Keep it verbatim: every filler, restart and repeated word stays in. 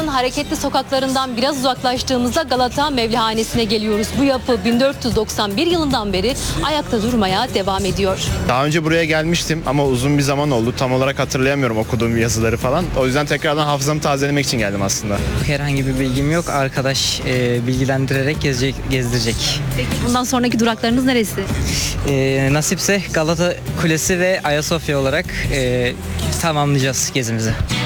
İstanbul'un hareketli sokaklarından biraz uzaklaştığımızda Galata Mevlihanesi'ne geliyoruz. Bu yapı bin dört yüz doksan bir yılından beri ayakta durmaya devam ediyor. Daha önce buraya gelmiştim ama uzun bir zaman oldu. Tam olarak hatırlayamıyorum okuduğum yazıları falan. O yüzden tekrardan hafızamı tazelemek için geldim aslında. Herhangi bir bilgim yok. Arkadaş e, bilgilendirerek gezecek, gezdirecek. Peki bundan sonraki duraklarınız neresi? E, nasipse Galata Kulesi ve Ayasofya olarak e, tamamlayacağız gezimizi.